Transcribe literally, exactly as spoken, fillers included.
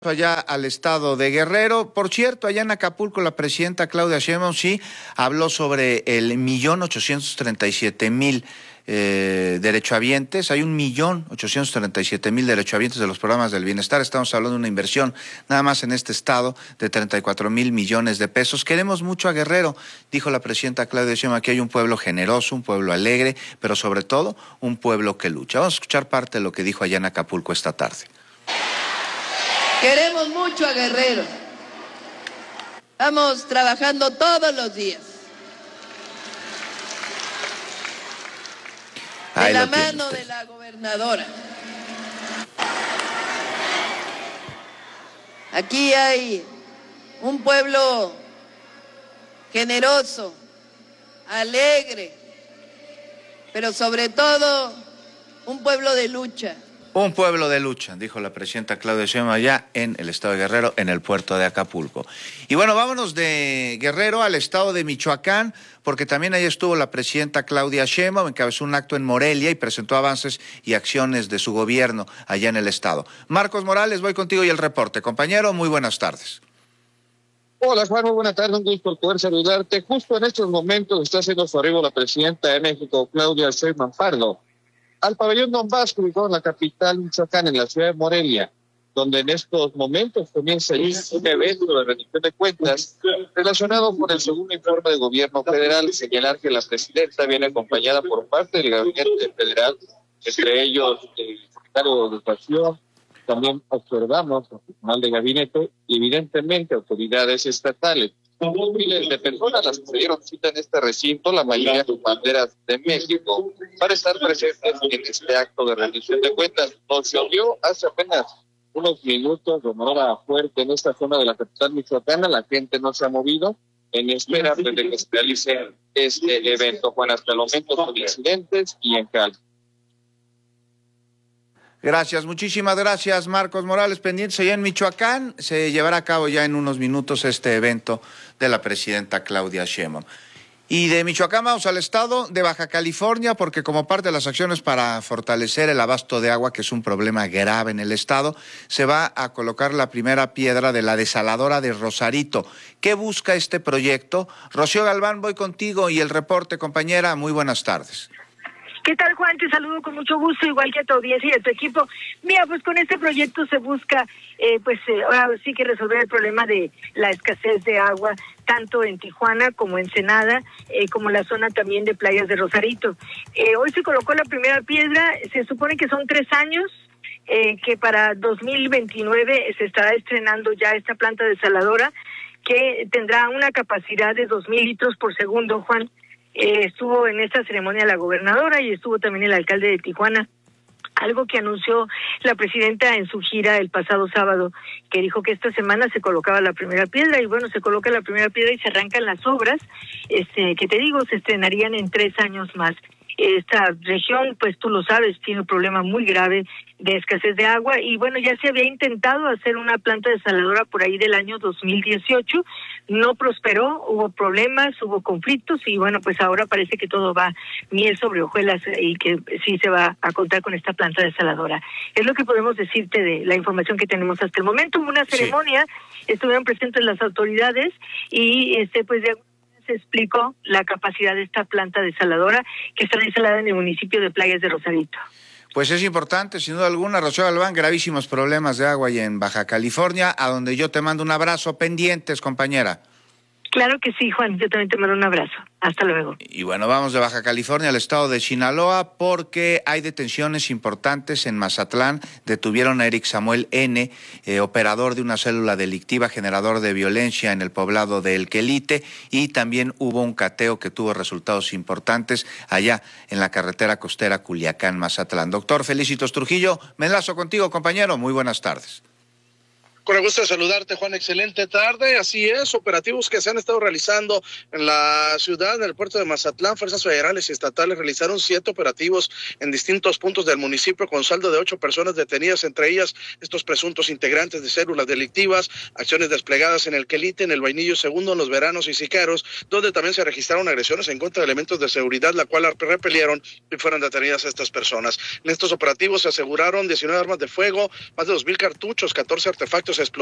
Allá al estado de Guerrero. Por cierto, allá en Acapulco la presidenta Claudia Sheinbaum sí habló sobre el millón ochocientos treinta y siete mil eh, derechohabientes. Hay un millón ochocientos treinta y siete mil derechohabientes de los programas del bienestar. Estamos hablando de una inversión nada más en este estado de treinta y cuatro mil millones de pesos. Queremos mucho a Guerrero, dijo la presidenta Claudia Sheinbaum. Aquí hay un pueblo generoso, un pueblo alegre, pero sobre todo un pueblo que lucha. Vamos a escuchar parte de lo que dijo allá en Acapulco esta tarde. Queremos mucho a Guerrero. Estamos trabajando todos los días. De Ahí la lo tiene mano usted. de la gobernadora. Aquí hay un pueblo generoso, alegre, pero sobre todo un pueblo de lucha. Un pueblo de lucha, dijo la presidenta Claudia Sheinbaum allá en el estado de Guerrero, en el puerto de Acapulco. Y bueno, vámonos de Guerrero al estado de Michoacán, porque también ahí estuvo la presidenta Claudia Sheinbaum, encabezó un acto en Morelia y presentó avances y acciones de su gobierno allá en el estado. Marcos Morales, voy contigo y el reporte. Compañero, muy buenas tardes. Hola Juan, muy buenas tardes, un gusto poder saludarte. Justo en estos momentos está haciendo su arribo la presidenta de México, Claudia Sheinbaum Pardo, al pabellón Don Vasco, ubicado en la capital Michoacán, en la ciudad de Morelia, donde en estos momentos comienza un evento de rendición de cuentas relacionado con el segundo informe de gobierno federal. Señalar que la presidenta viene acompañada por parte del gabinete federal, entre ellos el secretario de Educación, también observamos al personal de gabinete y evidentemente autoridades estatales. Miles de personas las que se dieron cita en este recinto, la mayoría con banderas de México, para estar presentes en este acto de rendición de cuentas. Nos llovió hace apenas unos minutos de manera fuerte en esta zona de la capital michoacana. La gente no se ha movido en espera de que se realice este evento. Juan, hasta el momento con incidentes y en calma. Gracias, muchísimas gracias, Marcos Morales. Pendientes allá en Michoacán, se llevará a cabo ya en unos minutos este evento de la presidenta Claudia Sheinbaum. Y de Michoacán vamos al estado de Baja California, porque como parte de las acciones para fortalecer el abasto de agua, que es un problema grave en el estado, se va a colocar la primera piedra de la desaladora de Rosarito. ¿Qué busca este proyecto? Rocío Galván, voy contigo y el reporte, compañera. Muy buenas tardes. ¿Qué tal, Juan? Te saludo con mucho gusto, igual que a tu audiencia y a tu equipo. Mira, pues con este proyecto se busca, eh, pues eh, ahora sí que resolver el problema de la escasez de agua, tanto en Tijuana como en Ensenada, eh, como la zona también de playas de Rosarito. Eh, hoy se colocó la primera piedra, se supone que son tres años, eh, que para dos mil veintinueve se estará estrenando ya esta planta desaladora, que tendrá una capacidad de dos mil litros por segundo, Juan. Eh, estuvo en esta ceremonia la gobernadora y estuvo también el alcalde de Tijuana, algo que anunció la presidenta en su gira el pasado sábado, que dijo que esta semana se colocaba la primera piedra. Y bueno, se coloca la primera piedra y se arrancan las obras, este, que te digo, se estrenarían en tres años más. Esta región, pues tú lo sabes, tiene un problema muy grave de escasez de agua y bueno, ya se había intentado hacer una planta desaladora por ahí del año dos mil dieciocho, no prosperó, hubo problemas, hubo conflictos y bueno, pues ahora parece que todo va miel sobre hojuelas y que sí se va a contar con esta planta desaladora. Es lo que podemos decirte de la información que tenemos hasta el momento. Hubo una ceremonia, sí. Estuvieron presentes las autoridades y este pues de se explicó la capacidad de esta planta desaladora que está instalada en el municipio de Playas de Rosarito. Pues es importante, sin duda alguna, Rocío Galván, gravísimos problemas de agua ahí en Baja California, a donde yo te mando un abrazo. Pendientes, compañera. Claro que sí, Juan, yo también te mando un abrazo. Hasta luego. Y bueno, vamos de Baja California al estado de Sinaloa, porque hay detenciones importantes en Mazatlán. Detuvieron a Eric Samuel N., eh, operador de una célula delictiva, generador de violencia en el poblado de El Quelite, y también hubo un cateo que tuvo resultados importantes allá en la carretera costera Culiacán-Mazatlán. Doctor Felicitos Trujillo, me enlazo contigo, compañero. Muy buenas tardes. Con el gusto de saludarte, Juan, excelente tarde. Así es, operativos que se han estado realizando en la ciudad, en el puerto de Mazatlán. Fuerzas federales y estatales realizaron siete operativos en distintos puntos del municipio con saldo de ocho personas detenidas, entre ellas estos presuntos integrantes de células delictivas, acciones desplegadas en El Quelite, en el Vainillo Segundo, en Los Veranos y Siqueros, donde también se registraron agresiones en contra de elementos de seguridad, la cual repelieron y fueron detenidas estas personas. En estos operativos se aseguraron diecinueve armas de fuego, más de dos mil cartuchos, catorce artefactos explotación.